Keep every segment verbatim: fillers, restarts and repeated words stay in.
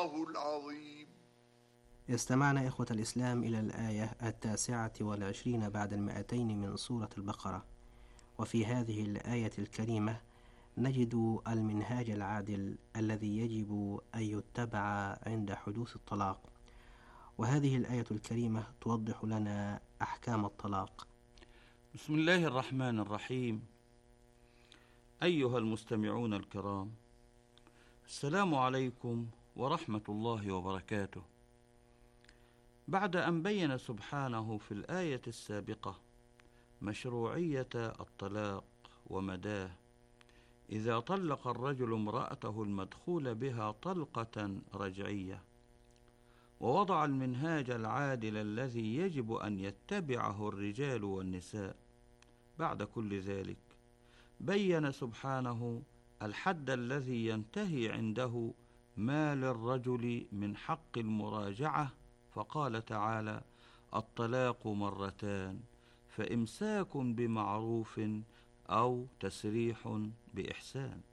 العظيم. استمعنا إخوة الإسلام إلى الآية التاسعة والعشرين بعد المائتين من سورة البقرة. وفي هذه الآية الكريمة نجد المنهاج العادل الذي يجب أن يتبع عند حدوث الطلاق. وهذه الآية الكريمة توضح لنا أحكام الطلاق. بسم الله الرحمن الرحيم. أيها المستمعون الكرام، السلام عليكم ورحمة الله وبركاته. بعد أن بين سبحانه في الآية السابقة مشروعية الطلاق ومداه إذا طلق الرجل امرأته المدخول بها طلقة رجعية، ووضع المنهاج العادل الذي يجب أن يتبعه الرجال والنساء، بعد كل ذلك بين سبحانه الحد الذي ينتهي عنده ما للرجل من حق المراجعة، فقال تعالى: الطلاق مرتان فإمساك بمعروف أو تسريح بإحسان.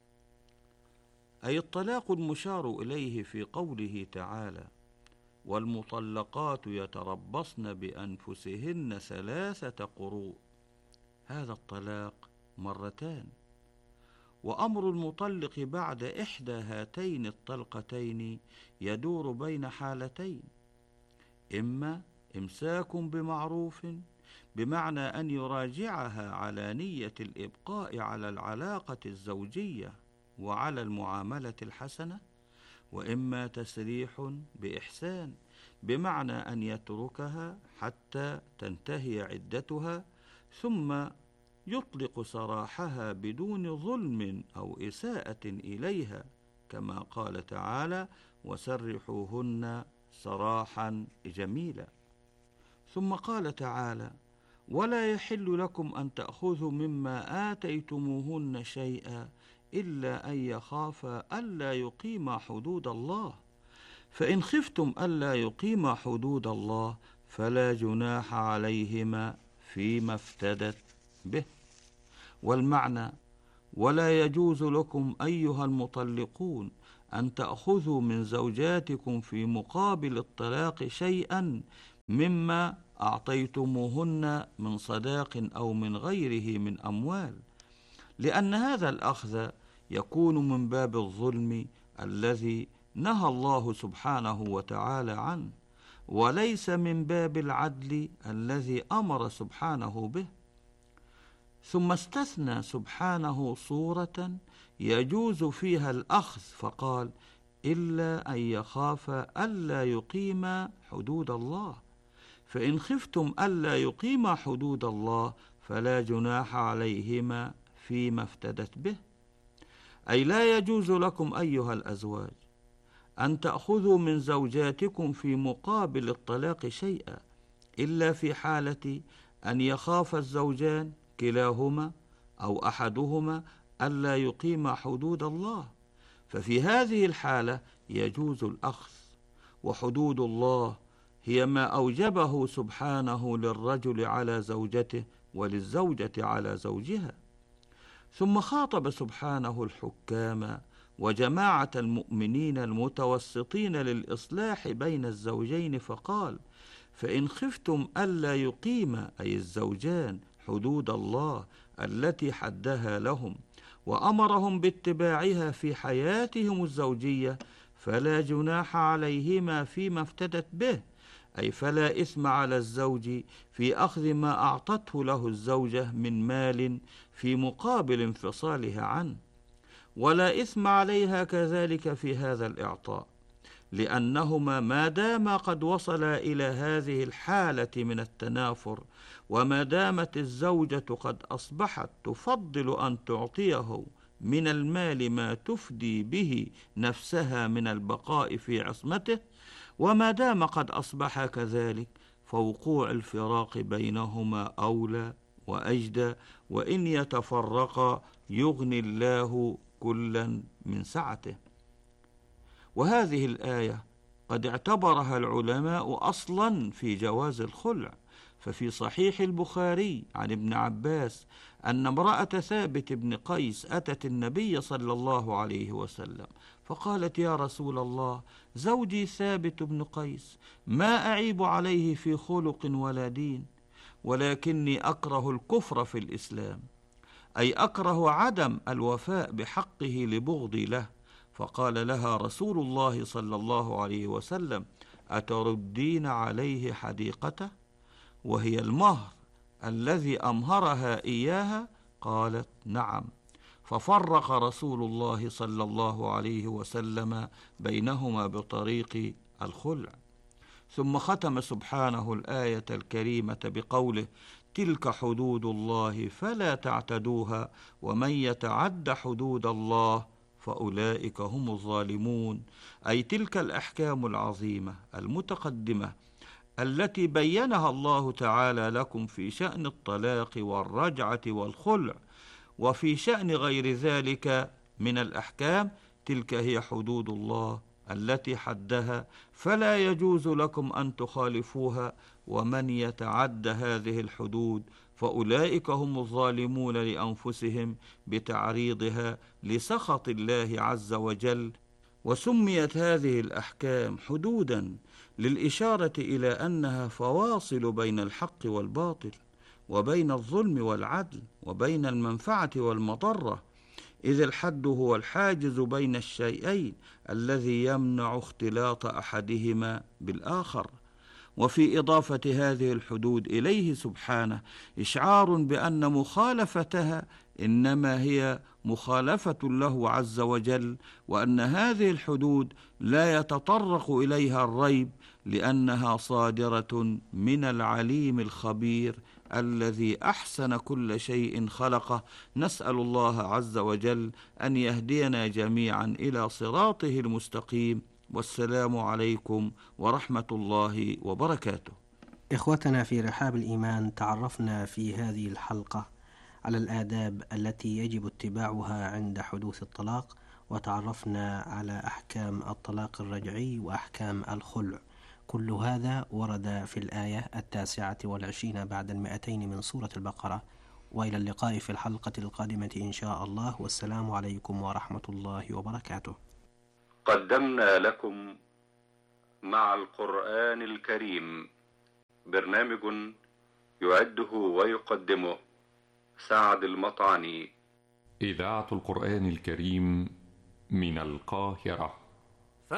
أي الطلاق المشار إليه في قوله تعالى: والمطلقات يتربصن بأنفسهن ثلاثة قروء. هذا الطلاق مرتان، وأمر المطلق بعد إحدى هاتين الطلقتين يدور بين حالتين: إما إمساك بمعروف بمعنى أن يراجعها على نية الإبقاء على العلاقة الزوجية وعلى المعاملة الحسنة، وإما تسريح بإحسان بمعنى أن يتركها حتى تنتهي عدتها ثم يطلق سراحها بدون ظلم أو إساءة إليها، كما قال تعالى: وسرحوهن سراحا جميلا. ثم قال تعالى: ولا يحل لكم أن تأخذوا مما آتيتموهن شيئا إلا أن يخافا ألا يقيما حدود الله، فإن خفتم ألا يقيما حدود الله فلا جناح عليهما فيما افتدت به. والمعنى: ولا يجوز لكم أيها المطلقون أن تأخذوا من زوجاتكم في مقابل الطلاق شيئا مما أعطيتموهن من صداق أو من غيره من أموال، لأن هذا الأخذ يكون من باب الظلم الذي نهى الله سبحانه وتعالى عنه، وليس من باب العدل الذي أمر سبحانه به. ثم استثنى سبحانه صورة يجوز فيها الأخذ، فقال: إلا أن يخافا ألا يقيما حدود الله، فإن خفتم ألا يقيما حدود الله فلا جناح عليهما فيما افتدت به. أي لا يجوز لكم أيها الأزواج أن تأخذوا من زوجاتكم في مقابل الطلاق شيئا إلا في حالة أن يخاف الزوجان كلاهما أو أحدهما ألا يقيم حدود الله، ففي هذه الحالة يجوز الأخذ. وحدود الله هي ما أوجبه سبحانه للرجل على زوجته وللزوجة على زوجها. ثم خاطب سبحانه الحكام وجماعة المؤمنين المتوسطين للإصلاح بين الزوجين، فقال: فإن خفتم ألا يقيما أي الزوجان حدود الله التي حدها لهم وأمرهم باتباعها في حياتهم الزوجية فلا جناح عليهما فيما افتدت به، أي فلا إثم على الزوج في أخذ ما أعطته له الزوجة من مال في مقابل انفصالها عنه، ولا إثم عليها كذلك في هذا الإعطاء، لأنهما ما دام قد وصلا إلى هذه الحالة من التنافر، وما دامت الزوجة قد أصبحت تفضل أن تعطيه من المال ما تفدي به نفسها من البقاء في عصمته، وما دام قد أصبح كذلك فوقوع الفراق بينهما أولى وأجدى، وإن يتفرقا يغني الله كلا من سعته. وهذه الآية قد اعتبرها العلماء أصلا في جواز الخلع، ففي صحيح البخاري عن ابن عباس أن امرأة ثابت بن قيس أتت النبي صلى الله عليه وسلم فقالت: يا رسول الله، زوجي ثابت بن قيس ما أعيب عليه في خلق ولا دين، ولكني أكره الكفر في الإسلام، أي أكره عدم الوفاء بحقه لبغضي له. فقال لها رسول الله صلى الله عليه وسلم: أتردين عليه حديقته؟ وهي المهر الذي أمهرها إياها؟ قالت: نعم. ففرق رسول الله صلى الله عليه وسلم بينهما بطريق الخلع. ثم ختم سبحانه الآية الكريمة بقوله: تلك حدود الله فلا تعتدوها ومن يتعد حدود الله فأولئك هم الظالمون. أي تلك الأحكام العظيمة المتقدمة التي بينها الله تعالى لكم في شأن الطلاق والرجعة والخلع، وفي شأن غير ذلك من الأحكام، تلك هي حدود الله التي حدها، فلا يجوز لكم أن تخالفوها، ومن يتعد هذه الحدود فأولئك هم الظالمون لأنفسهم بتعريضها لسخط الله عز وجل. وسميت هذه الأحكام حدودا للإشارة إلى أنها فواصل بين الحق والباطل، وبين الظلم والعدل، وبين المنفعة والمضرة، إذ الحد هو الحاجز بين الشيئين الذي يمنع اختلاط أحدهما بالآخر. وفي إضافة هذه الحدود إليه سبحانه إشعار بأن مخالفتها إنما هي مخالفة له عز وجل، وأن هذه الحدود لا يتطرق إليها الريب، لأنها صادرة من العليم الخبير الذي أحسن كل شيء خلقه. نسأل الله عز وجل أن يهدينا جميعا إلى صراطه المستقيم. والسلام عليكم ورحمة الله وبركاته. إخوتنا في رحاب الإيمان، تعرفنا في هذه الحلقة على الآداب التي يجب اتباعها عند حدوث الطلاق، وتعرفنا على أحكام الطلاق الرجعي وأحكام الخلع. كل هذا ورد في الآية التاسعة والعشرين بعد المئتين من سورة البقرة. وإلى اللقاء في الحلقة القادمة إن شاء الله، والسلام عليكم ورحمة الله وبركاته. قدمنا لكم مع القرآن الكريم برنامج يعده ويقدمه سعد المطعني. إذاعة القرآن الكريم من القاهرة.